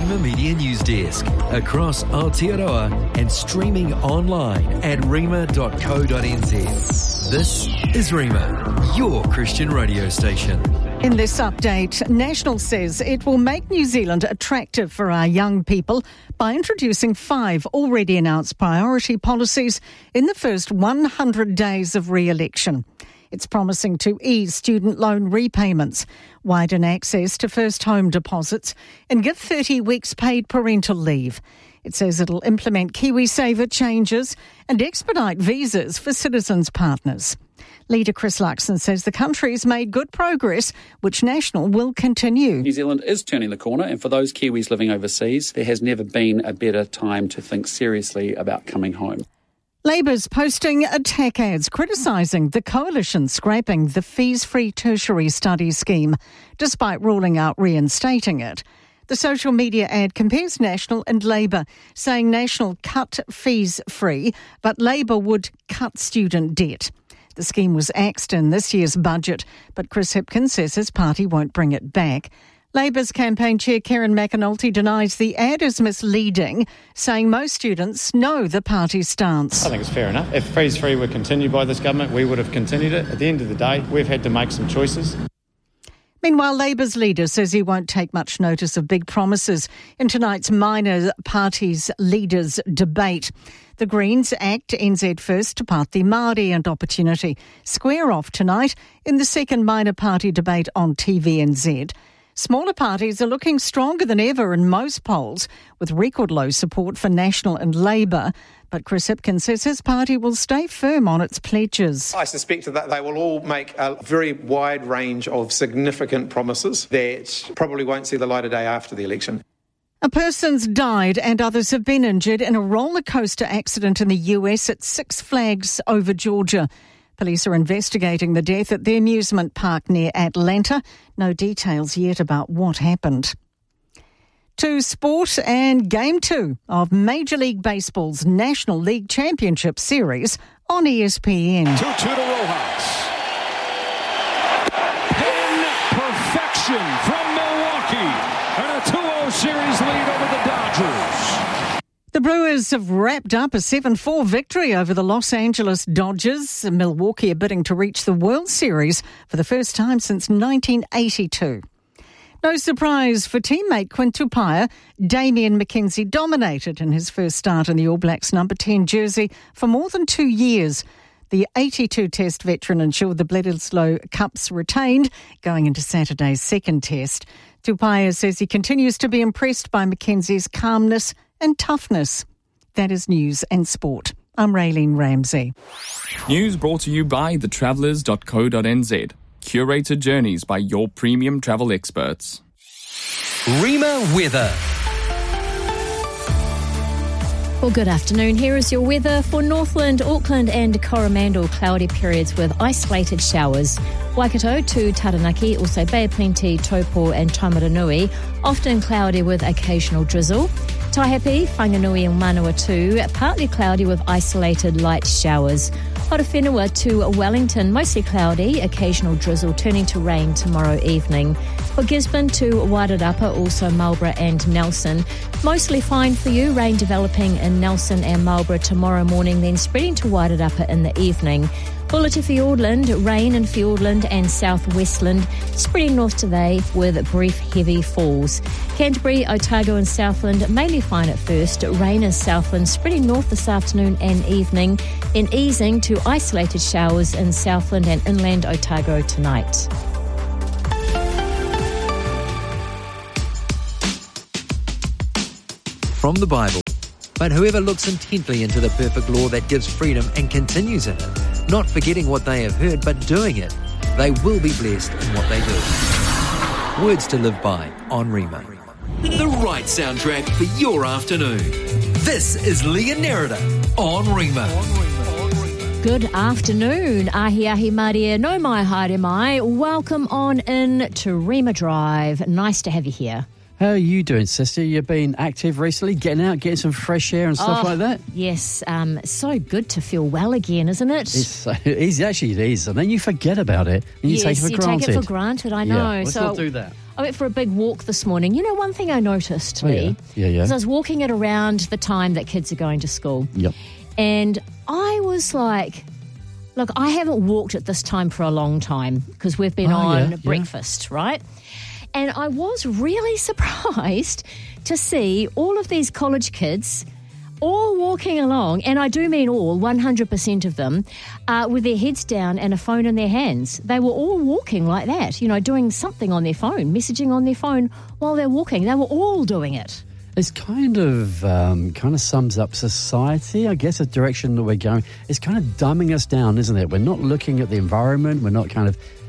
Rima Media News Desk across Aotearoa and streaming online at rima.co.nz. This is Rima, your Christian radio station. In this update, National says it will make New Zealand attractive for our young people by introducing 5 already announced priority policies in the first 100 days of re-election. It's promising to ease student loan repayments, widen access to first home deposits and give 30 weeks paid parental leave. It says it'll implement KiwiSaver changes and expedite visas for citizens' partners. Leader Chris Luxon says the country's made good progress, which National will continue. New Zealand is turning the corner, and for those Kiwis living overseas, there has never been a better time to think seriously about coming home. Labor's posting attack ads criticising the coalition scrapping the fees-free tertiary studies scheme, despite ruling out reinstating it. The social media ad compares National and Labor, saying National cut fees free, but Labor would cut student debt. The scheme was axed in this year's budget, but Chris Hipkins says his party won't bring it back. Labor's campaign chair Karen McAnulty denies the ad is misleading, saying most students know the party's stance. I think it's fair enough. If fees free were continued by this government, we would have continued it. At the end of the day, we've had to make some choices. Meanwhile, Labor's leader says he won't take much notice of big promises in tonight's minor parties leaders debate. The Greens Act NZ First, Te Pāti Māori and Opportunity square off tonight in the second minor party debate on TVNZ. Smaller parties are looking stronger than ever in most polls, with record low support for National and Labor. But Chris Hipkins says his party will stay firm on its pledges. I suspect that they will all make a very wide range of significant promises that probably won't see the light of day after the election. A person's died and others have been injured in a roller coaster accident in the US at Six Flags over Georgia. Police are investigating the death at the amusement park near Atlanta. No details yet about what happened. To sport and Game 2 of Major League Baseball's National League Championship Series on ESPN. 2-2 to Rojas. Pin perfection from Milwaukee. And a 2-0 series lead over the Dodgers. The Brewers have wrapped up a 7-4 victory over the Los Angeles Dodgers. Milwaukee are bidding to reach the World Series for the first time since 1982. No surprise for teammate Quinn Tupaia, Damian McKenzie dominated in his first start in the All Blacks number 10 jersey for more than 2 years. The 82-test veteran ensured the Bledisloe Cups retained going into Saturday's second test. Tupaia says he continues to be impressed by McKenzie's calmness and toughness. That is news and sport. I'm Raylene Ramsey. News brought to you by thetravellers.co.nz. Curated journeys by your premium travel experts. Rima Weather. Well, good afternoon. Here is your weather for Northland, Auckland and Coromandel. Cloudy periods with isolated showers. Waikato to Taranaki, also Bay of Plenty, Taupo and Taumaranui, often cloudy with occasional drizzle. Taihape, Whanganui and Manawatu, partly cloudy with isolated light showers. Horowhenua to Wellington, mostly cloudy, occasional drizzle turning to rain tomorrow evening. For Gisborne to Wairarapa, also Marlborough and Nelson, mostly fine for you, rain developing in Nelson and Marlborough tomorrow morning, then spreading to Wairarapa in the evening. Bulla to Fiordland, rain in Fiordland and South Westland, spreading north today with brief heavy falls. Canterbury, Otago and Southland, mainly fine at first, rain in Southland, spreading north this afternoon and evening, then easing to isolated showers in Southland and inland Otago tonight. From the Bible. But whoever looks intently into the perfect law that gives freedom and continues in it, not forgetting what they have heard but doing it, they will be blessed in what they do. Words to live by on Rima. The right soundtrack for your afternoon. This is Leah Nerida on Rima. Good afternoon. Ahi ahi maria, no mai haere mai. Welcome on in to Rima Drive. Nice to have you here. How are you doing, sister? You've been active recently, getting out, getting some fresh air and stuff like that? Yes, so good to feel well again, isn't it? It is. And then you forget about it and you take it for granted. Take it for granted, I know. Yeah, let's not do that. I went for a big walk this morning. You know, one thing I noticed, Lee, Yeah. is I was walking at around the time that kids are going to school. Yep. And I was like, look, I haven't walked at this time for a long time because we've been on breakfast, right? And I was really surprised to see all of these college kids all walking along, and I do mean all, 100% of them, with their heads down and a phone in their hands. They were all walking like that, you know, doing something on their phone, messaging on their phone while they're walking. They were all doing it. It's kind of sums up society, I guess, the direction that we're going. It's kind of dumbing us down, isn't it? We're not looking at the environment. We're not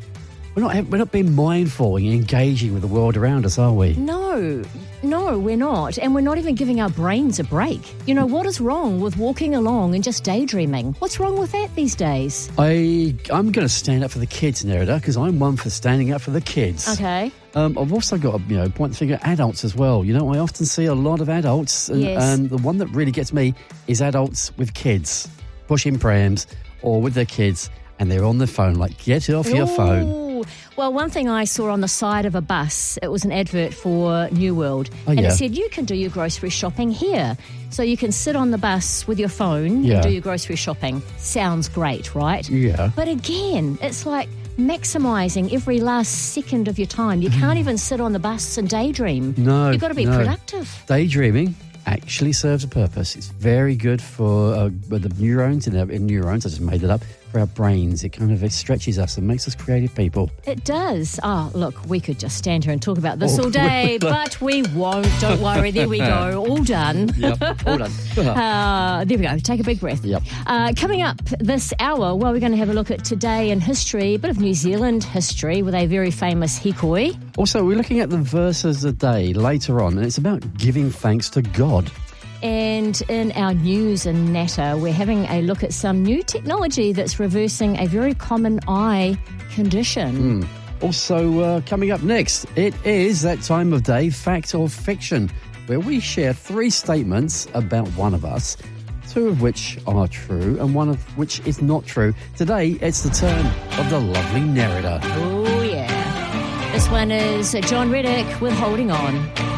being mindful and engaging with the world around us, are we? No, we're not. And we're not even giving our brains a break. You know, what is wrong with walking along and just daydreaming? What's wrong with that these days? I'm going to stand up for the kids, Nerida, because I'm one for standing up for the kids. Okay. I've also got to point the finger at adults as well. You know, I often see a lot of adults, and the one that really gets me is adults with kids, pushing prams or with their kids, and they're on their phone, like, get off your phone. Well, one thing I saw on the side of a bus, it was an advert for New World, and it said you can do your grocery shopping here. So you can sit on the bus with your phone and do your grocery shopping. Sounds great, right? Yeah. But again, it's like maximising every last second of your time. You can't even sit on the bus and daydream. No. You've got to be productive. Daydreaming actually serves a purpose. It's very good for the neurons, in neurons, I just made it up, for our brains. It stretches us and makes us creative people. It does. Oh, look, we could just stand here and talk about this all day, but we won't. Don't worry. There we go. All done. Yep, all done. There we go. Take a big breath. Yep. Coming up this hour, well, we're going to have a look at today in history, a bit of New Zealand history with a very famous hikoi. Also, we're looking at the verses of the day later on, and it's about giving thanks to God. And in our news and natter, we're having a look at some new technology that's reversing a very common eye condition. Also, coming up next, it is that time of day, fact or fiction, where we share 3 statements about one of us, 2 of which are true and 1 of which is not true. Today, it's the turn of the lovely Nerida. Oh, yeah. This one is John Reddick with Holding On.